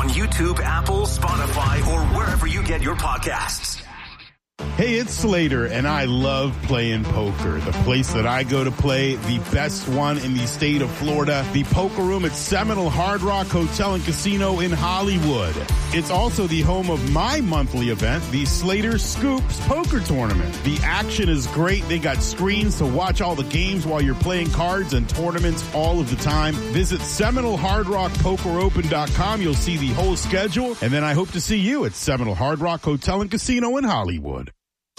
YouTube, Apple, Spotify, or wherever you get your podcasts. Hey, it's Slater, and I love playing poker. The place that I go to play, the best one in the state of Florida, the Poker Room at Seminole Hard Rock Hotel and Casino in Hollywood. It's also the home of my monthly event, the Slater Scoops Poker Tournament. The action is great. They got screens to watch all the games while you're playing cards and tournaments all of the time. Visit SeminoleHardRockPokerOpen.com. You'll see the whole schedule, and then I hope to see you at Seminole Hard Rock Hotel and Casino in Hollywood.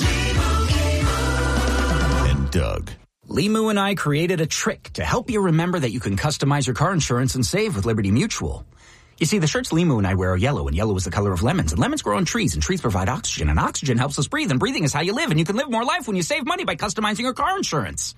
And Doug. Limu and I created a trick to help you remember that you can customize your car insurance and save with Liberty Mutual. You see, the shirts Limu and I wear are yellow, and yellow is the color of lemons. And lemons grow on trees, and trees provide oxygen, and oxygen helps us breathe, and breathing is how you live. And you can live more life when you save money by customizing your car insurance.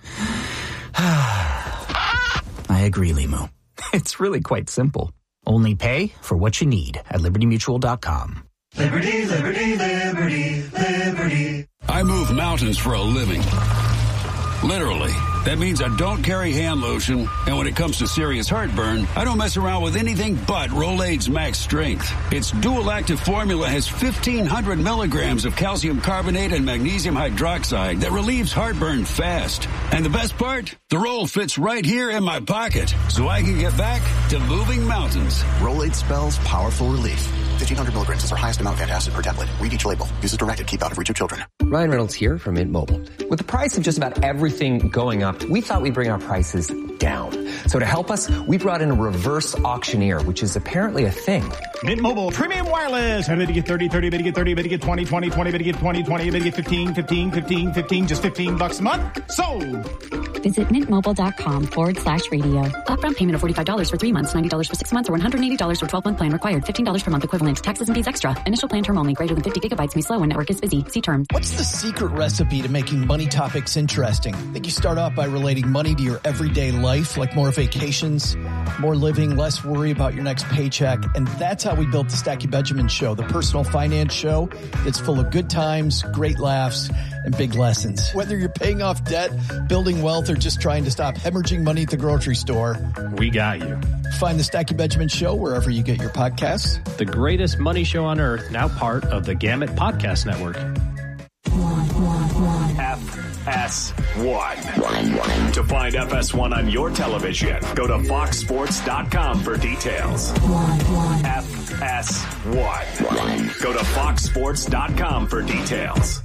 I agree, Limu. It's really quite simple. Only pay for what you need at LibertyMutual.com. Liberty, liberty, liberty, liberty. I move mountains for a living. Literally. That means I don't carry hand lotion, and when it comes to serious heartburn, I don't mess around with anything but Rolaids Max Strength. Its dual-active formula has 1,500 milligrams of calcium carbonate and magnesium hydroxide that relieves heartburn fast. And the best part? The roll fits right here in my pocket, so I can get back to moving mountains. Rolaids spells powerful relief. 1,500 milligrams is our highest amount of antacid per tablet. Read each label. Use as directed. Keep out of reach of children. Ryan Reynolds here from Mint Mobile. With the price of just about everything going up, we thought we'd bring our prices down. So to help us, we brought in a reverse auctioneer, which is apparently a thing. Mint Mobile Premium Wireless. How did you get 30, 30, better get 30, better get 20, 20, 20, better get 20, 20, better get 15, 15, 15, 15, just $15 a month? Sold! Visit mintmobile.com/radio. Upfront payment of $45 for 3 months, $90 for 6 months, or $180 for 12-month plan required. $15 per month equivalent. Taxes and fees extra. Initial plan term only. Greater than 50 gigabytes may slow when network is busy. See terms. What's the secret recipe to making money topics interesting? I think you start off by relating money to your everyday life, like more vacations, more living, less worry about your next paycheck. And that's how we built the Stacky Benjamin Show, the personal finance show that's full of good times, great laughs, and big lessons. Whether you're paying off debt, building wealth, or just trying to stop hemorrhaging money at the grocery store, we got you. Find the Stacky Benjamin Show wherever you get your podcasts. The greatest money show on earth, now part of the Gamut Podcast Network. FS1. To find FS1 on your television, go to foxsports.com for details. FS1. Go to foxsports.com for details.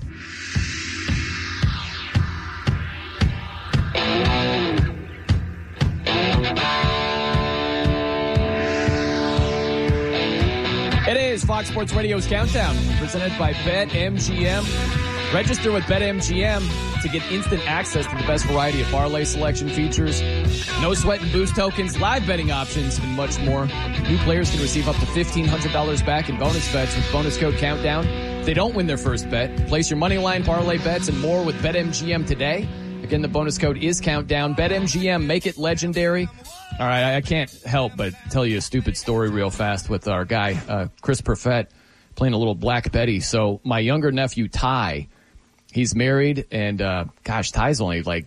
It is Fox Sports Radio's Countdown, presented by BetMGM. Register with BetMGM to get instant access to the best variety of parlay selection features, no sweat and boost tokens, live betting options, and much more. New players can receive up to $1,500 back in bonus bets with bonus code Countdown. If they don't win their first bet, place your money line, parlay bets, and more with BetMGM today. Again, the bonus code is Countdown. BetMGM, make it legendary. All right, I can't help but tell you a stupid story real fast with our guy, Chris Perfett, playing a little Black Betty. So my younger nephew, Ty, he's married, and Ty's only like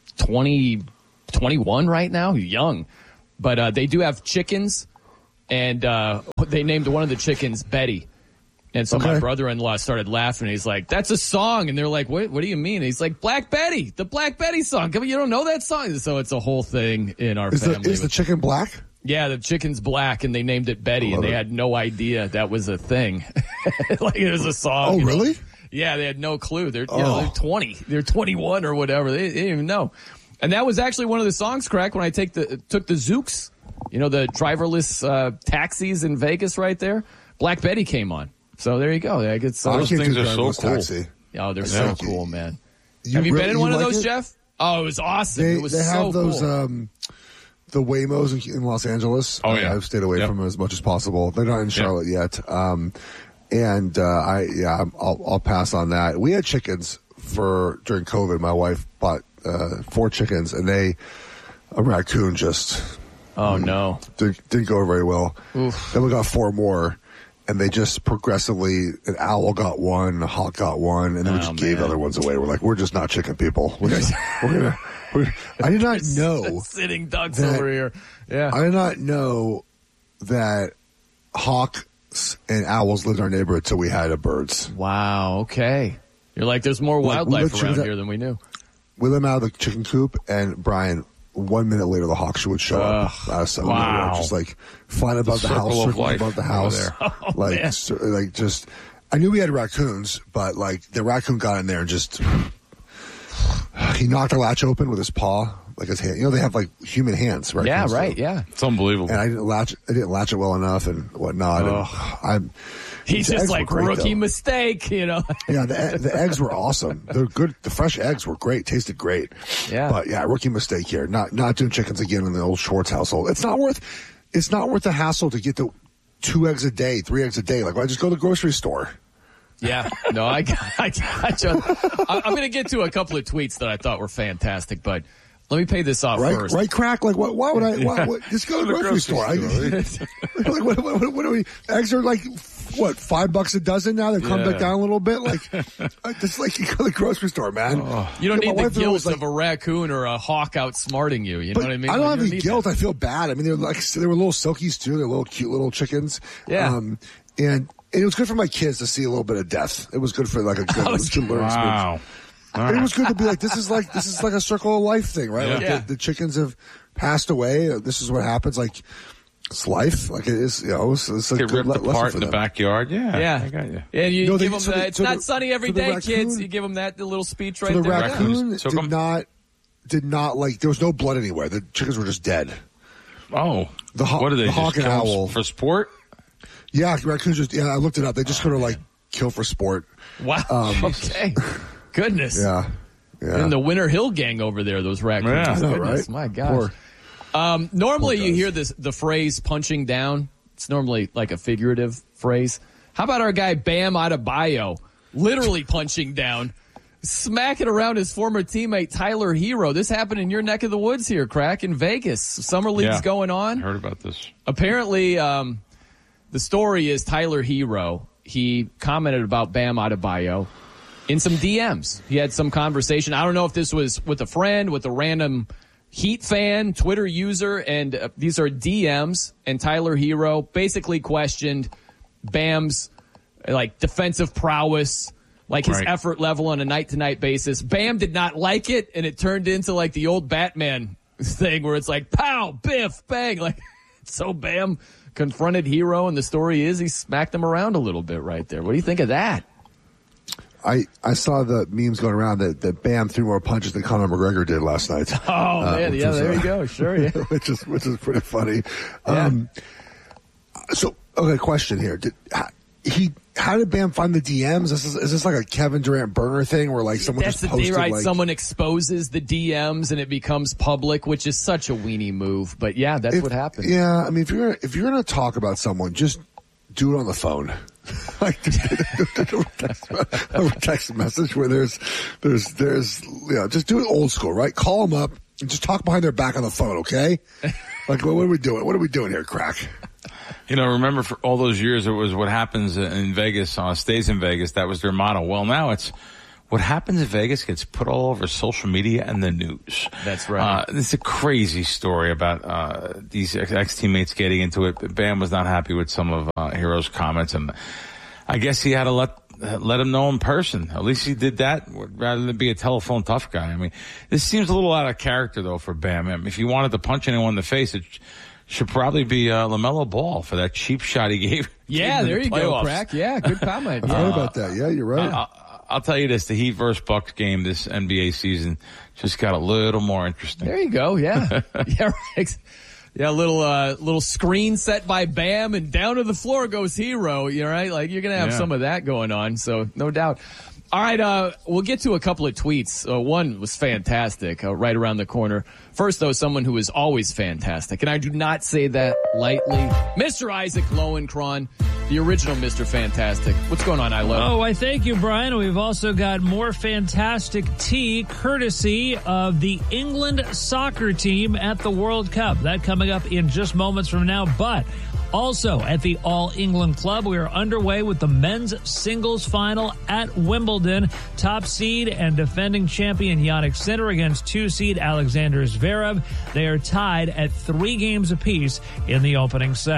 21 right now. He's young. But they do have chickens, and they named one of the chickens Betty. And so my brother-in-law started laughing. He's like, that's a song. And they're like, what do you mean? And he's like, Black Betty, the Black Betty song. Come on, you don't know that song? So it's a whole thing in our family. Is the chicken black? Yeah, the chicken's black, and they named it Betty, and they had no idea that was a thing. Like it was a song. Oh, really? Yeah, they had no clue. They're 20. They're 21 or whatever. They didn't even know. And that was actually one of the songs, Crack, when I took the Zooks, the driverless taxis in Vegas right there. Black Betty came on. So there you go. Those things are so cool. Taxi. Oh, they're so cool, man. Have you been in one of those, Jeff? Oh, it was awesome. It was so cool. They have those, the Waymos in Los Angeles. Oh, yeah. I've stayed away from them as much as possible. They're not in Charlotte yet. I'll pass on that. We had chickens during COVID. My wife bought 4 chickens, and a raccoon just didn't go very well. Oof. Then we got 4 more. And they just progressively, an owl got one, a hawk got one, and then we just gave other ones away. We're like, we're just not chicken people. I did not know. Sitting ducks over here. Yeah. I did not know that hawks and owls lived in our neighborhood until we had birds. Wow. Okay. You're like, there's more wildlife around here than we knew. We let them out of the chicken coop, and Brian, 1 minute later, the hawks would show up. Wow. Just like flying above the house, circling above the house. I knew we had raccoons, but like the raccoon got in there and just, he knocked the latch open with his paw, like his hand. You know, they have like human hands, right? Yeah, right. Yeah. It's unbelievable. And I didn't latch it well enough and whatnot. And he's just like, rookie mistake, you know? Yeah, the eggs were awesome. They're good. The fresh eggs were great. Tasted great. Yeah. But yeah, rookie mistake here. Not doing chickens again in the old Schwartz household. It's not worth the hassle to get the 2 eggs a day, 3 eggs a day. Like, why just go to the grocery store? Yeah. No, I got you. I'm going to get to a couple of tweets that I thought were fantastic, but let me pay this off first. Right, Crack? Like, why would I? Just go to the grocery store. Like, what are we? Eggs are like, what, $5 a dozen now? They've come back down a little bit. Like, it's like you go to the grocery store, man. You don't need the guilt of a raccoon or a hawk outsmarting you. You know what I mean? I don't have any guilt. I feel bad. I mean, they were little silkies too. They're little cute little chickens. Yeah. And it was good for my kids to see a little bit of death. It was good for like a good learning experience. Wow. It was good to be like, this is like a circle of life thing, right? Like the chickens have passed away. This is what happens. Like, it's life. Like, it is, you know, it's like get ripped apart in the backyard. Yeah. I got you. And you give them that. It's not sunny every day, raccoon, kids. You give them that little speech right there. The raccoon did not like, there was no blood anywhere. The chickens were just dead. Oh. What are they? The hawk and owl. For sport? Yeah, raccoons just, I looked it up. They just kind of like kill for sport. Wow. Okay. Goodness. Yeah. And the Winter Hill gang over there, those raccoons. Yeah, I know, goodness, right? My gosh. Normally you hear the phrase punching down. It's normally like a figurative phrase. How about our guy Bam Adebayo literally punching down, smacking around his former teammate Tyler Hero? This happened in your neck of the woods here, Crack, in Vegas. Summer League's going on. I heard about this. Apparently, the story is Tyler Hero. He commented about Bam Adebayo in some DMs. He had some conversation. I don't know if this was with a friend, with a random Heat fan, Twitter user, and these are DMs. And Tyler Hero basically questioned Bam's like defensive prowess, like his effort level on a night-to-night basis. Bam did not like it, and it turned into like the old Batman thing where it's like pow, biff, bang. Like, so Bam confronted Hero, and the story is he smacked him around a little bit right there. What do you think of that? I saw the memes going around that Bam threw more punches than Conor McGregor did last night. Oh man, yeah, there you go. Sure, yeah. which is pretty funny. Yeah. So, okay, question here. How did Bam find the DMs? Is this like a Kevin Durant burner thing where like someone just posted right? Someone exposes the DMs and it becomes public, which is such a weenie move. But yeah, that's what happened. Yeah, I mean, if you're gonna talk about someone, just do it on the phone. Like a text message where there's just do it old school, right? Call them up and just talk behind their back on the phone, okay? Like, what are we doing? What are we doing here, Crack? You know, remember for all those years it was what happens in Vegas, stays in Vegas. That was their motto. Well, now it's what happens in Vegas gets put all over social media and the news. That's right. It's a crazy story about these ex-teammates getting into it. Bam was not happy with some of Hero's comments, and I guess he had to let him know in person. At least he did that rather than be a telephone tough guy. I mean, this seems a little out of character, though, for Bam. I mean, if he wanted to punch anyone in the face, it should probably be LaMelo Ball for that cheap shot he gave. Yeah, there you go, Crack. Yeah, good comment. I heard about that. Yeah, you're right. I'll tell you this, the Heat versus Bucks game this NBA season just got a little more interesting. There you go, yeah. Yeah, right. Yeah, little screen set by Bam, and down to the floor goes Hero, you know, right? Like, you're going to have some of that going on, so no doubt. All right, we'll get to a couple of tweets. One was fantastic, right around the corner. First, though, someone who is always fantastic, and I do not say that lightly, Mr. Isaac Lowenkron, the original Mr. Fantastic. What's going on, Ilo? Oh, I thank you, Brian. We've also got more fantastic tea courtesy of the England soccer team at the World Cup. That coming up in just moments from now, but also at the All England Club, we are underway with the men's singles final at Wimbledon. Top seed and defending champion Jannik Sinner against 2-seed Alexander Zverev. They are tied at 3 games apiece in the opening set.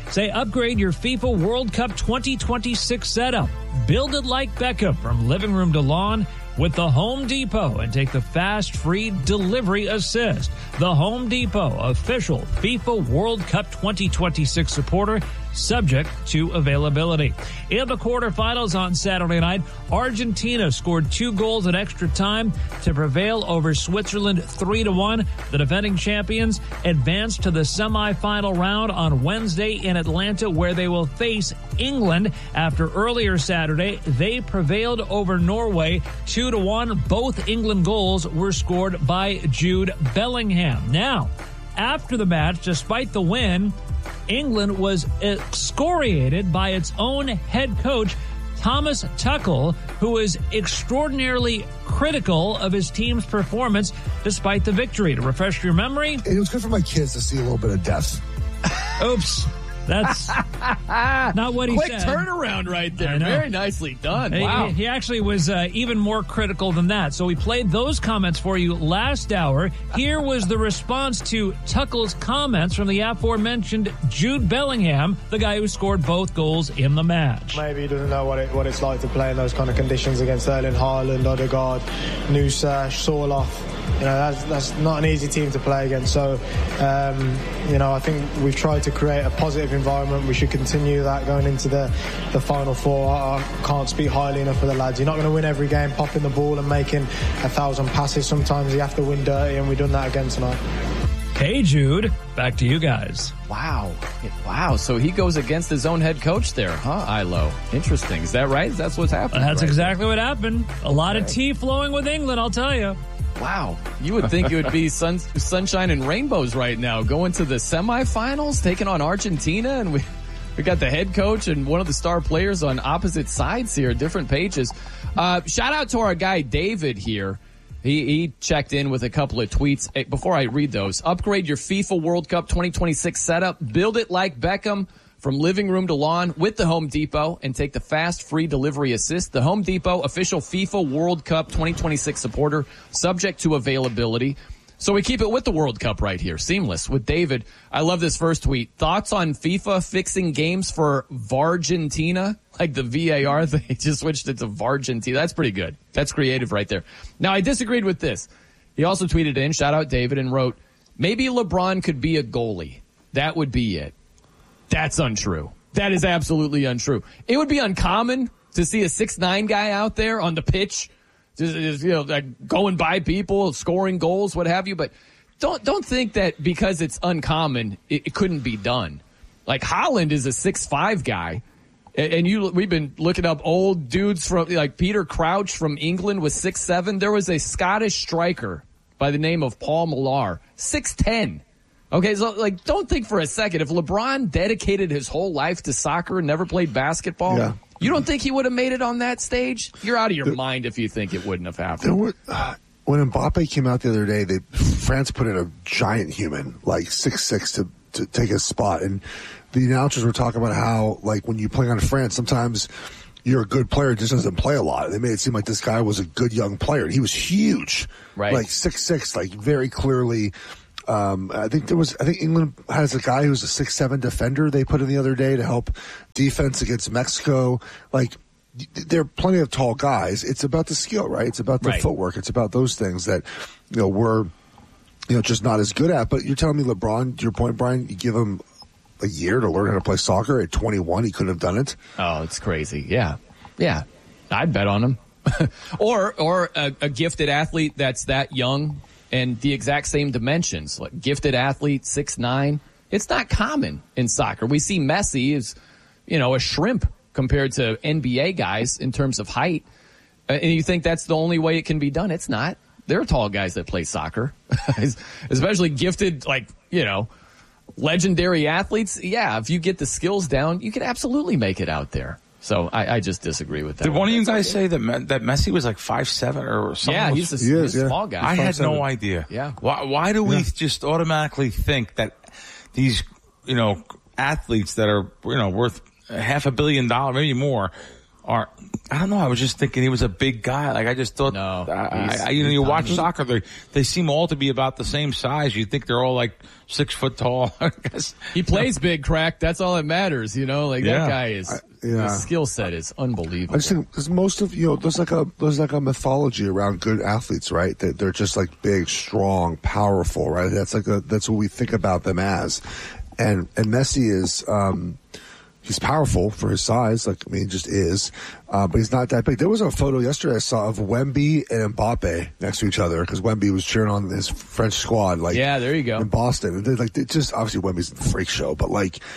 Say upgrade your FIFA World Cup 2026 setup. Build it like Beckham from living room to lawn with the Home Depot and take the fast, free delivery assist. The Home Depot, official FIFA World Cup 2026 supporter, subject to availability. In the quarterfinals on Saturday night, Argentina scored 2 goals in extra time to prevail over Switzerland 3-1. The defending champions advanced to the semifinal round on Wednesday in Atlanta, where they will face England. After earlier Saturday, they prevailed over Norway 2-1. Both England goals were scored by Jude Bellingham. Now, after the match, despite the win, England was excoriated by its own head coach, Thomas Tuchel, who was extraordinarily critical of his team's performance despite the victory. To refresh your memory, it was good for my kids to see a little bit of death. Oops. That's not what he Quick said. Quick turnaround right there. Very nicely done. Wow. He actually was even more critical than that. So we played those comments for you last hour. Here was the response to Tuchel's comments from the aforementioned Jude Bellingham, the guy who scored both goals in the match. Maybe he doesn't know what it's like to play in those kind of conditions against Erling Haaland, Odegaard, Nusa, Sorloth. You know, that's not an easy team to play against. So, you know, I think we've tried to create a positive environment. We should continue that going into the Final Four. I can't speak highly enough for the lads. You're not going to win every game popping the ball and making 1,000 passes. Sometimes you have to win dirty, and we've done that again tonight. Hey, Jude, back to you guys. Wow. So he goes against his own head coach there, huh, Ilo? Interesting. Is that right? That's what's happening. That's right exactly what happened. A lot of tea flowing with England, I'll tell you. Wow. You would think it would be sunshine and rainbows right now, going to the semifinals, taking on Argentina, and we got the head coach and one of the star players on opposite sides here, different pages. Shout out to our guy David here. He checked in with a couple of tweets. Hey, before I read those, upgrade your FIFA World Cup 2026 setup. Build it like Beckham from living room to lawn with the Home Depot and take the fast, free delivery assist. The Home Depot, official FIFA World Cup 2026 supporter, subject to availability. So we keep it with the World Cup right here. Seamless with David. I love this first tweet. Thoughts on FIFA fixing games for Vargentina? Like the VAR, they just switched it to Vargentina. That's pretty good. That's creative right there. Now, I disagreed with this. He also tweeted in, shout out David, and wrote, maybe LeBron could be a goalie. That would be it. That's untrue. That is absolutely untrue. It would be uncommon to see a 6'9" guy out there on the pitch, just you know, like going by people, scoring goals, what have you. But don't think that because it's uncommon, it couldn't be done. Like Haaland is a 6'5" guy, and we've been looking up old dudes from like Peter Crouch from England was 6'7". There was a Scottish striker by the name of Paul Millar, 6'10". Okay, so like, don't think for a second, if LeBron dedicated his whole life to soccer and never played basketball, you don't think he would have made it on that stage? You're out of your mind if you think it wouldn't have happened. When Mbappe came out the other day, France put in a giant human, like 6'6", to take his spot. And the announcers were talking about how, like, when you play on France, sometimes you're a good player, just doesn't play a lot. They made it seem like this guy was a good young player. And he was huge. Right. Like 6'6", like very clearly. I think England has a guy who's a 6'7" defender they put in the other day to help defense against Mexico. Like, there are plenty of tall guys. It's about the skill, right? It's about the footwork. It's about those things that, you know, we're, you know, just not as good at. But you're telling me LeBron, to your point, Brian, you give him a year to learn how to play soccer at 21, he couldn't have done it? Oh, it's crazy. Yeah. I'd bet on him. or a gifted athlete that's that young and the exact same dimensions, like gifted athlete, 6'9". It's not common in soccer. We see Messi is, you know, a shrimp compared to NBA guys in terms of height. And you think that's the only way it can be done. It's not. There are tall guys that play soccer, especially gifted, like, you know, legendary athletes. Yeah, if you get the skills down, you can absolutely make it out there. So I just disagree with that. Did one of you guys say that Messi was like 5'7" or something? Yeah, he's a small guy. I had no idea. Yeah. Why do we just automatically think that these, you know, athletes that are, you know, worth $500 million, maybe more, are. I don't know. I was just thinking he was a big guy. Like I just thought. No, you watch soccer, they seem all to be about the same size. You think they're all like 6 foot tall. I guess. He plays big, Crack. That's all that matters. That guy is. His skill set is unbelievable. I just think because most of there's like a mythology around good athletes, right? They're just like big, strong, powerful, right? That's what we think about them as, and Messi is. He's powerful for his size. He just is. But he's not that big. There was a photo yesterday I saw of Wemby and Mbappe next to each other because Wemby was cheering on his French squad. There you go. In Boston. And just obviously Wemby's a freak show, but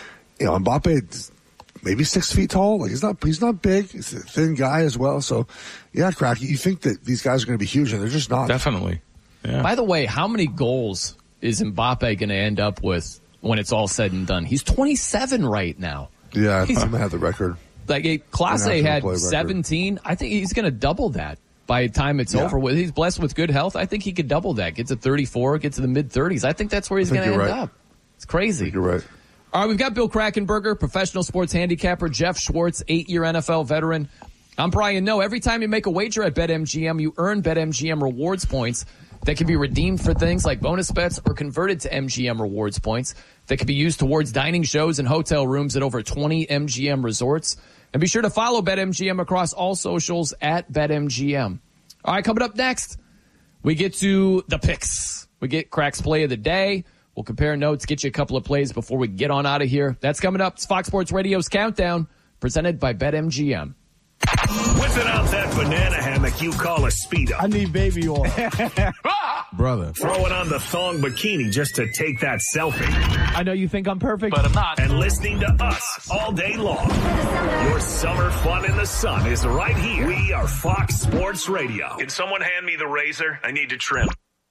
Mbappe maybe 6 feet tall. He's not big. He's a thin guy as well. So, yeah, Crack, you think that these guys are going to be huge, and they're just not. Definitely. Yeah. By the way, how many goals is Mbappe going to end up with when it's all said and done? He's 27 right now. Yeah, I'm going to have the record. Klase had 17. I think he's going to double that by the time it's over with. He's blessed with good health. I think he could double that. Get to 34, get to the mid-30s. I think that's where he's going to end up. It's crazy. You're right. All right, we've got Bill Krackomberger, professional sports handicapper, Jeff Schwartz, 8-year NFL veteran. I'm Brian Noe. Every time you make a wager at BetMGM, you earn BetMGM rewards points that can be redeemed for things like bonus bets or converted to MGM rewards points that can be used towards dining shows and hotel rooms at over 20 MGM resorts. And be sure to follow BetMGM across all socials at BetMGM. All right, coming up next, we get to the picks. We get Crack's play of the day. We'll compare notes, get you a couple of plays before we get on out of here. That's coming up. It's Fox Sports Radio's Countdown, presented by BetMGM. Whipping out that banana hammock you call a Speedo. I need baby oil. Brother. Throwing on the thong bikini just to take that selfie. I know you think I'm perfect, but I'm not. And listening to us all day long. Your summer fun in the sun is right here. We are Fox Sports Radio. Can someone hand me the razor? I need to trim.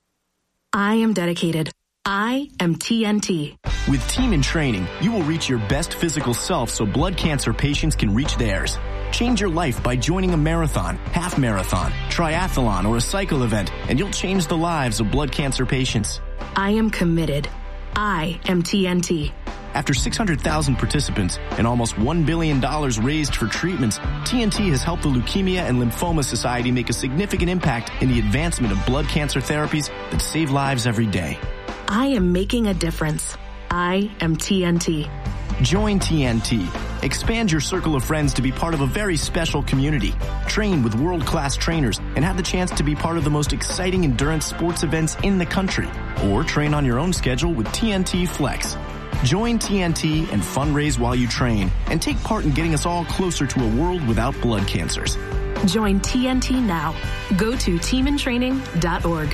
I am dedicated. I am TNT. With Team in Training, you will reach your best physical self so blood cancer patients can reach theirs. Change your life by joining a marathon, half marathon, triathlon, or a cycle event, and you'll change the lives of blood cancer patients. I am committed. I am TNT. After 600,000 participants and almost $1 billion raised for treatments, TNT has helped the Leukemia and Lymphoma Society make a significant impact in the advancement of blood cancer therapies that save lives every day. I am making a difference. I am TNT. Join TNT. Expand your circle of friends to be part of a very special community. Train with world-class trainers and have the chance to be part of the most exciting endurance sports events in the country. Or train on your own schedule with TNT Flex. Join TNT and fundraise while you train and take part in getting us all closer to a world without blood cancers. Join TNT now. Go to teamintraining.org.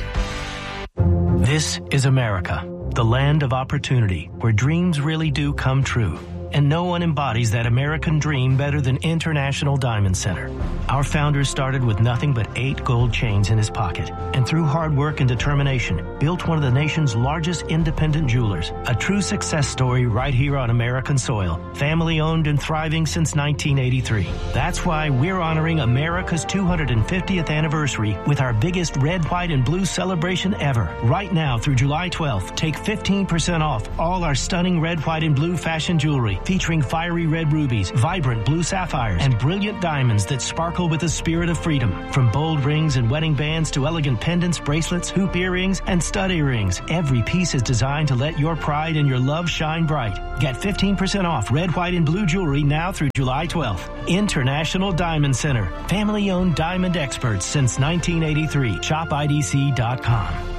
This is America, the land of opportunity, where dreams really do come true. And no one embodies that American dream better than International Diamond Center. Our founder started with nothing but 8 gold chains in his pocket, and through hard work and determination, built one of the nation's largest independent jewelers. A true success story right here on American soil. Family owned and thriving since 1983. That's why we're honoring America's 250th anniversary with our biggest red, white, and blue celebration ever. Right now through July 12th, take 15% off all our stunning red, white, and blue fashion jewelry, featuring fiery red rubies, vibrant blue sapphires, and brilliant diamonds that sparkle with the spirit of freedom. From bold rings and wedding bands to elegant pendants, bracelets, hoop earrings, and stud earrings, every piece is designed to let your pride and your love shine bright. Get 15% off red, white, and blue jewelry now through July 12th. International Diamond Center. Family-owned diamond experts since 1983. ShopIDC.com.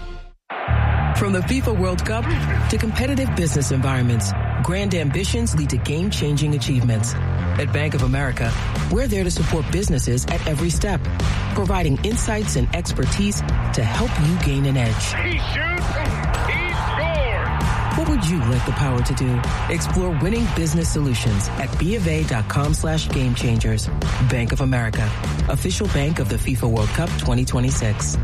From the FIFA World Cup to competitive business environments, grand ambitions lead to game-changing achievements. At Bank of America, we're there to support businesses at every step, providing insights and expertise to help you gain an edge. He shoots, he scores! What would you like the power to do? Explore winning business solutions at BofA.com/gamechangers. Bank of America, official bank of the FIFA World Cup 2026.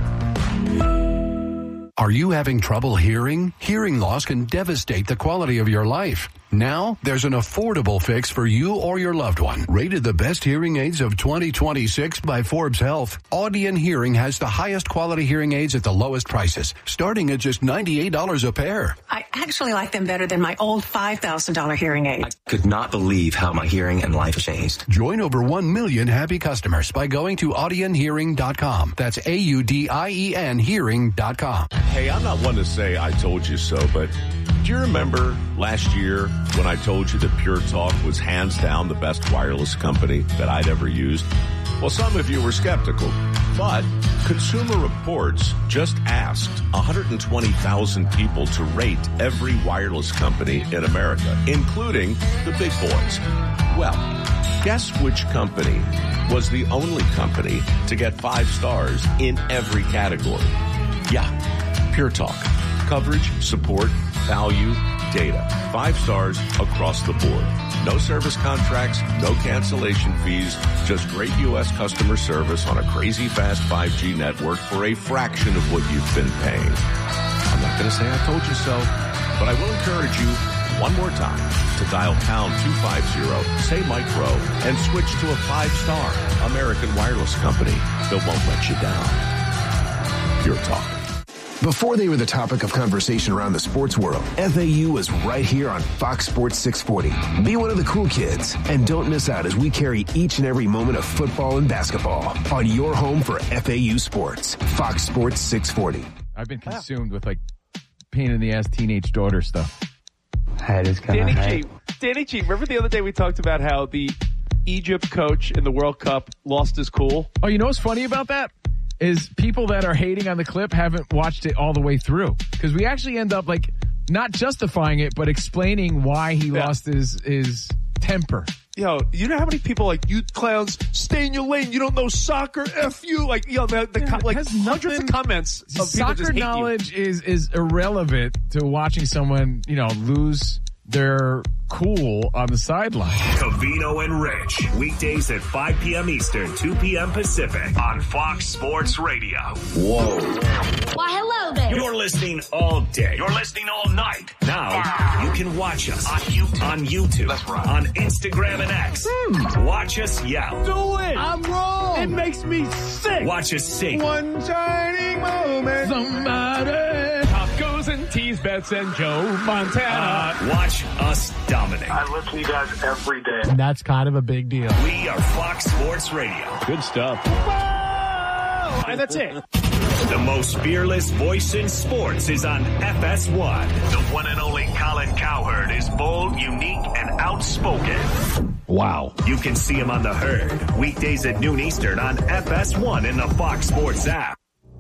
Are you having trouble hearing? Hearing loss can devastate the quality of your life. Now, there's an affordable fix for you or your loved one. Rated the best hearing aids of 2026 by Forbes Health, Audion Hearing has the highest quality hearing aids at the lowest prices, starting at just $98 a pair. I actually like them better than my old $5,000 hearing aid. I could not believe how my hearing and life changed. Join over 1 million happy customers by going to audionhearing.com. That's AUDIEN hearing.com. Hey, I'm not one to say I told you so, but do you remember last year when I told you that Pure Talk was hands down the best wireless company that I'd ever used? Well, some of you were skeptical, but Consumer Reports just asked 120,000 people to rate every wireless company in America, including the big boys. Well, guess which company was the only company to get 5 stars in every category? Yeah, Pure Talk. Coverage, support, value, data. 5 stars across the board. No service contracts, no cancellation fees, just great U.S. customer service on a crazy fast 5G network for a fraction of what you've been paying. I'm not going to say I told you so, but I will encourage you one more time to dial pound 250, say Mike Rowe, and switch to a 5-star American wireless company that won't let you down. Pure Talk. Before they were the topic of conversation around the sports world, FAU was right here on Fox Sports 640. Be one of the cool kids, and don't miss out as we carry each and every moment of football and basketball on your home for FAU sports. Fox Sports 640. I've been consumed with, like, pain in the ass teenage daughter stuff. Danny G, remember the other day we talked about how the Egypt coach in the World Cup lost his cool? Oh, you know what's funny about that? Is people that are hating on the clip haven't watched it all the way through. Because we actually end up, like, not justifying it, but explaining why he lost his temper. Yo, you know how many people, like, you clowns, stay in your lane, you don't know soccer, F you, like, you know, hundreds of comments of people soccer just hate knowledge is irrelevant to watching someone, you know, lose their cool on the sideline. Covino and Rich, weekdays at 5 p.m. Eastern, 2 p.m. Pacific on Fox Sports Radio. Whoa. Why, hello there. You're listening all day. You're listening all night. Now, you can watch us on YouTube. That's right. On Instagram and X. Watch us yell. Do it. I'm wrong. It makes me sick. Watch us sing. One shining moment. Somebody. Tacos and teas, bets and Joe Montana. Watch us dominate. I listen to you guys every day. And that's kind of a big deal. We are Fox Sports Radio. Good stuff. Whoa! And that's it. The most fearless voice in sports is on FS1. The one and only Colin Cowherd is bold, unique, and outspoken. Wow. You can see him on The Herd, weekdays at noon Eastern on FS1 in the Fox Sports app.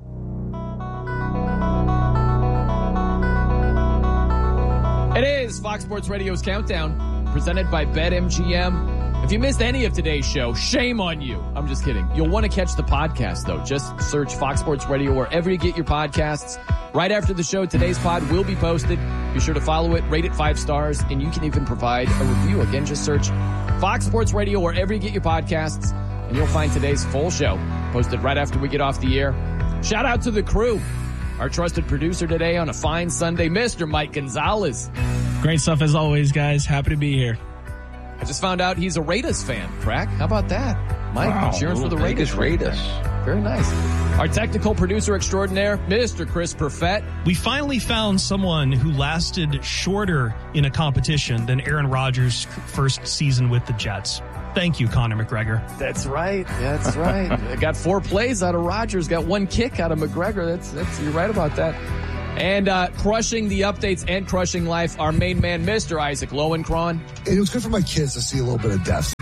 It is Fox Sports Radio's Countdown, presented by BetMGM. If you missed any of today's show, shame on you. I'm just kidding. You'll want to catch the podcast, though. Just search Fox Sports Radio wherever you get your podcasts. Right after the show, today's pod will be posted. Be sure to follow it, rate it 5 stars, and you can even provide a review. Again, just search Fox Sports Radio wherever you get your podcasts, and you'll find today's full show posted right after we get off the air. Shout out to the crew. Our trusted producer today on a fine Sunday, Mr. Mike Gonzalez. Great stuff as always, guys. Happy to be here. I just found out he's a Raiders fan, Crack. How about that? Mike, cheering for the Raiders. Very nice. Our technical producer extraordinaire, Mr. Chris Perfett. We finally found someone who lasted shorter in a competition than Aaron Rodgers' first season with the Jets. Thank you, Conor McGregor. That's right. That's right. I got 4 plays out of Rodgers, got 1 kick out of McGregor. That's you're right about that. And crushing the updates and crushing life, our main man, Mr. Isaac Lowenkron. It was good for my kids to see a little bit of death.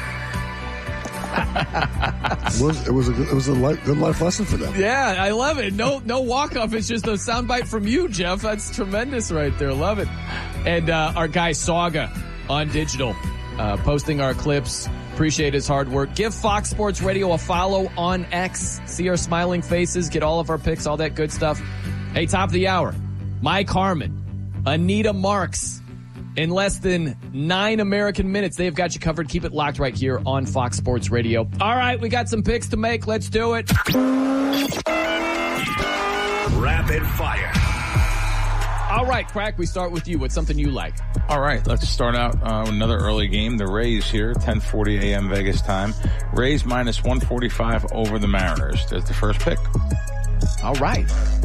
It was a good life lesson for them. Yeah, I love it. No walk-off. It's just a soundbite from you, Jeff. That's tremendous right there. Love it. And our guy, Saga, on digital, posting our clips. Appreciate his hard work. Give Fox Sports Radio a follow on X. See our smiling faces. Get all of our picks, all that good stuff. Hey, top of the hour, Mike Harmon, Anita Marks. In less than 9 American minutes, they've got you covered. Keep it locked right here on Fox Sports Radio. All right, we got some picks to make. Let's do it. Rapid fire. All right, Crack, we start with you. What's something you like? All right, let's start out another early game. The Rays here, 10:40 a.m. Vegas time. Rays minus 145 over the Mariners. There's the first pick. All right.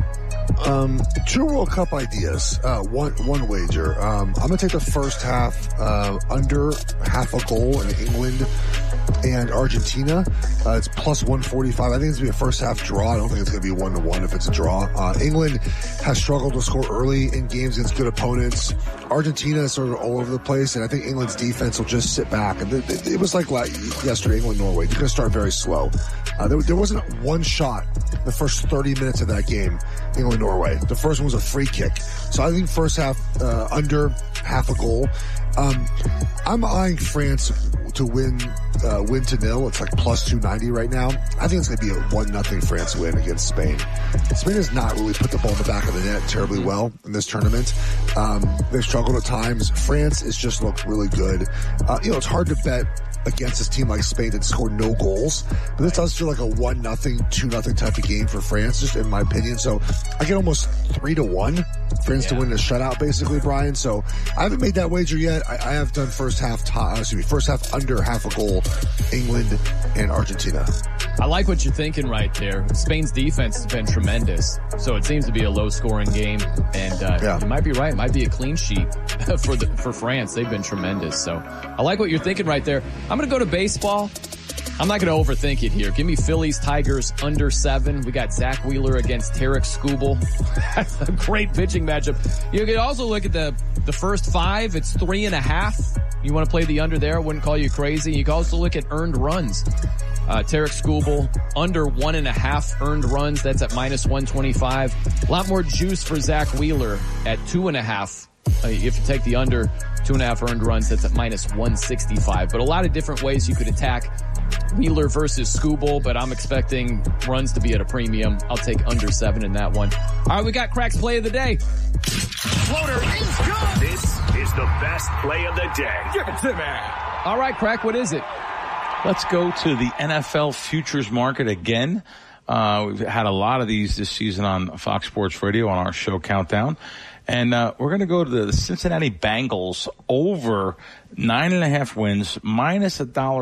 Two World Cup ideas. One wager. I'm going to take the first half under half a goal in England and Argentina. It's plus 145. I think it's going to be a first half draw. I don't think it's going to be 1-1 if it's a draw. England has struggled to score early in games against good opponents. Argentina is sort of all over the place, and I think England's defense will just sit back. And it was like yesterday, England-Norway. They're going to start very slow. There wasn't one shot the first 30 minutes of that game, England-Norway. The first one was a free kick. So I think first half under half a goal. I'm eyeing France to win to nil. It's like plus 290 right now. I think it's going to be a 1-0 France win against Spain. Spain has not really put the ball in the back of the net terribly well in this tournament. They've struggled at times. France has just looked really good. It's hard to bet against this team like Spain that scored no goals, but this does feel like a 1-0, 2-0 type of game for France, just in my opinion. So I get almost 3-1 France to win a shutout, basically, Brian. So I haven't made that wager yet. I have done first half under half a goal, England and Argentina. I like what you're thinking right there. Spain's defense has been tremendous, so it seems to be a low-scoring game, and you might be right. It might be a clean sheet for France. They've been tremendous, so I like what you're thinking right there. I'm going to go to baseball. I'm not going to overthink it here. Give me Phillies, Tigers, under 7. We got Zach Wheeler against Tarek Skubal. That's a great pitching matchup. You can also look at the first 5. It's 3.5. You want to play the under there? I wouldn't call you crazy. You can also look at earned runs. Tarek Skubal, under 1.5 earned runs. That's at minus 125. A lot more juice for Zach Wheeler at 2.5. If you take the under 2.5 earned runs, that's at minus 165. But a lot of different ways you could attack Wheeler versus Skubal, but I'm expecting runs to be at a premium. I'll take under 7 in that one. All right, we got Crack's play of the day. Floater is good. This is the best play of the day. Give it to me. All right, Crack, what is it? Let's go to the NFL futures market again. We've had a lot of these this season on Fox Sports Radio on our show Countdown. And we're going to go to the Cincinnati Bengals over 9.5 wins, minus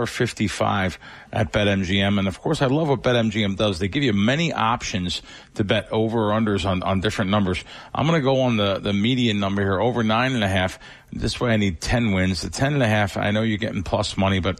$1.55 at BetMGM. And of course, I love what BetMGM does. They give you many options to bet over or unders on different numbers. I'm going to go on the median number here, over 9.5. This way I need 10 wins. The 10.5, I know you're getting plus money, but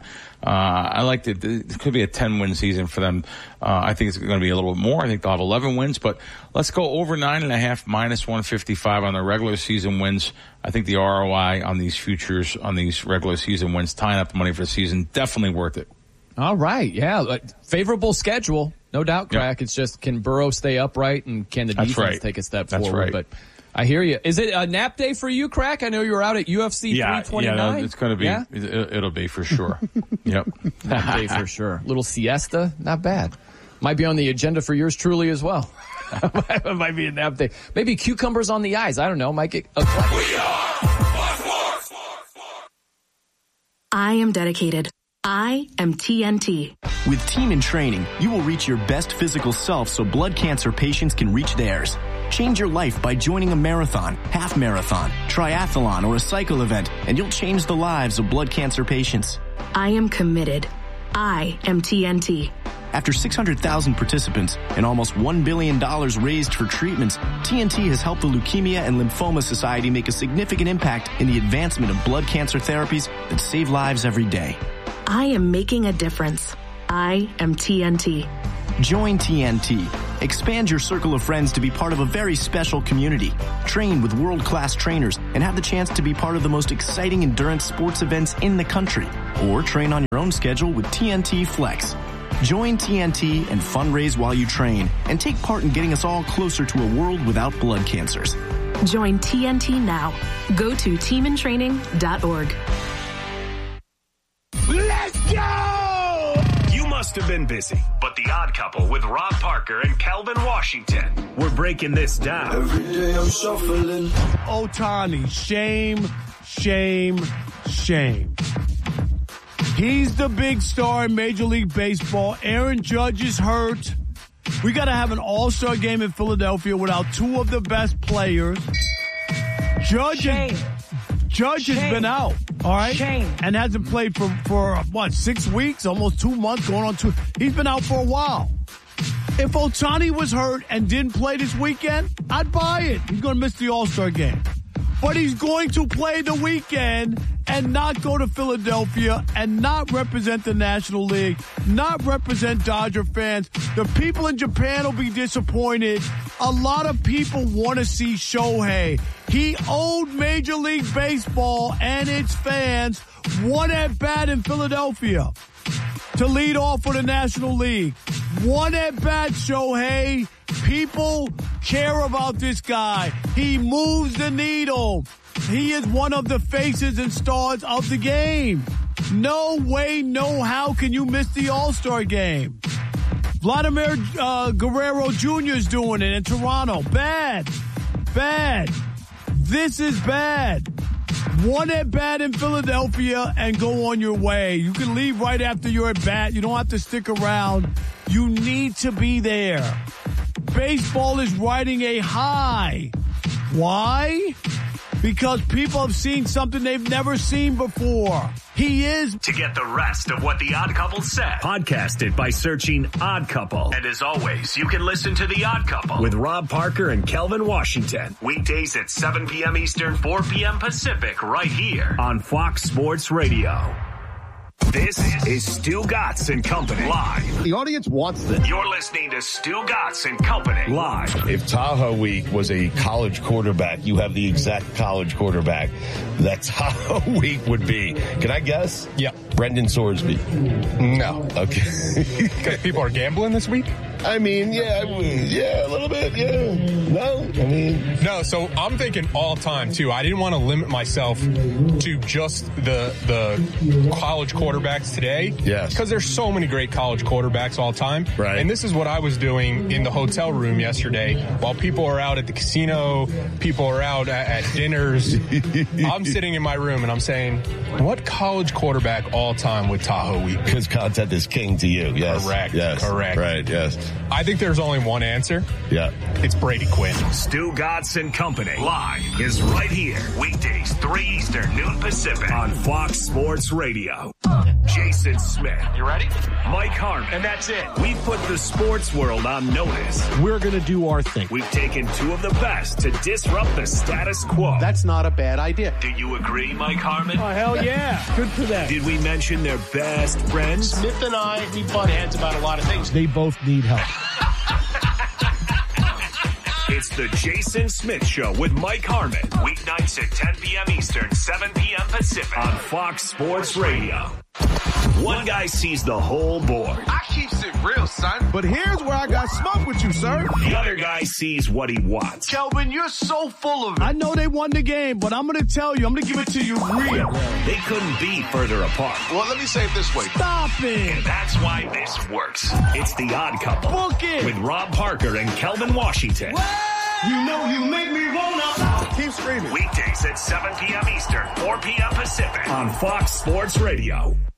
I like it. It could be a 10-win season for them. I think it's going to be a little bit more. I think they'll have 11 wins, but let's go over 9.5, minus 155 on the regular season wins. I think the ROI on these futures, on these regular season wins, tying up the money for the season, definitely worth it. All right. Yeah. Favorable schedule. No doubt, Crack. Yep. It's just, can Burrow stay upright and can the defense take a step forward? Right. But I hear you. Is it a nap day for you, Crack? I know you were out at UFC 329. Yeah, it's going to be. Yeah? It'll be for sure. Yep. Nap day for sure. Little siesta, not bad. Might be on the agenda for yours truly as well. It might be a nap day. Maybe cucumbers on the eyes. I don't know. Might get a I am dedicated. I am TNT. With Team in Training, you will reach your best physical self so blood cancer patients can reach theirs. Change your life by joining a marathon, half marathon, triathlon, or a cycle event, and you'll change the lives of blood cancer patients. I am committed. I am TNT. After 600,000 participants and almost $1 billion raised for treatments, TNT has helped the Leukemia and Lymphoma Society make a significant impact in the advancement of blood cancer therapies that save lives every day. I am making a difference. I am TNT. Join TNT. Expand your circle of friends to be part of a very special community. Train with world-class trainers and have the chance to be part of the most exciting endurance sports events in the country. Or train on your own schedule with TNT Flex. Join TNT and fundraise while you train and take part in getting us all closer to a world without blood cancers. Join TNT now. Go to teamintraining.org. Let's go! You must have been busy, but The Odd Couple with Rob Parker and Kelvin Washington. We're breaking this down. Every day I'm shuffling. Ohtani, shame, shame, shame. He's the big star in Major League Baseball. Aaron Judge is hurt. We got to have an all-star game in Philadelphia without two of the best players. Judge has been out, all right? And hasn't played for 6 weeks, almost 2 months, going on 2. He's been out for a while. If Ohtani was hurt and didn't play this weekend, I'd buy it. He's going to miss the All-Star game. But he's going to play the weekend and not go to Philadelphia and not represent the National League, not represent Dodger fans. The people in Japan will be disappointed. A lot of people want to see Shohei. He owed Major League Baseball and its fans one at-bat in Philadelphia to lead off for the National League. One at-bat, Shohei. People care about this guy. He moves the needle. He is one of the faces and stars of the game. No way, no how can you miss the All-Star game. Vladimir Guerrero Jr. is doing it in Toronto. Bad. This is bad. One at-bat in Philadelphia and go on your way. You can leave right after your at-bat. You don't have to stick around. You need to be there. Baseball is riding a high. Why? Because people have seen something they've never seen before. He is. To get the rest of what The Odd Couple said, podcast it by searching Odd Couple. And as always, you can listen to The Odd Couple with Rob Parker and Kelvin Washington. Weekdays at 7 p.m. Eastern, 4 p.m. Pacific, right here on Fox Sports Radio. This is Stu Gatz and Company live. The audience wants this. You're listening to Stu Gatz and Company live. If Tahoe Week was a college quarterback, you have the exact college quarterback that Tahoe Week would be. Can I guess? Yeah. Brendan Sorsby. No. Okay. Because people are gambling this week? I mean, yeah, a little bit, yeah. No, I mean. No, so I'm thinking all time, too. I didn't want to limit myself to just the college quarterbacks today. Yes. Because there's so many great college quarterbacks all time. Right. And this is what I was doing in the hotel room yesterday. While people are out at the casino, people are out at dinners. I'm sitting in my room and I'm saying, what college quarterback all time would Tahoe Week? Because content is king to you, yes. Correct. Yes. Correct. Right, yes. I think there's only one answer. Yeah. It's Brady Quinn. Stu Gatz and Company live is right here. Weekdays, 3 Eastern, noon Pacific on Fox Sports Radio. Jason Smith. You ready? Mike Harmon. And that's it. We've put the sports world on notice. We're going to do our thing. We've taken two of the best to disrupt the status quo. That's not a bad idea. Do you agree, Mike Harmon? Oh, hell yeah. Good for them. Did we mention their best friends? Smith and I, we butt heads about a lot of things. They both need help. It's the Jason Smith Show with Mike Harmon. Weeknights at 10 p.m. Eastern, 7 p.m. Pacific on Fox Sports Radio. One guy sees the whole board. I keeps it real, son. But here's where I got smoke with you, sir. The other guy sees what he wants. Kelvin, you're so full of it. I know they won the game, but I'm going to tell you, I'm going to give it to you real. They couldn't be further apart. Well, let me say it this way. Stop it. And that's why this works. It's The Odd Couple. Book it. With Rob Parker and Kelvin Washington. You know you make me wanna. Keep screaming. Weekdays at 7 p.m. Eastern, 4 p.m. Pacific on Fox Sports Radio.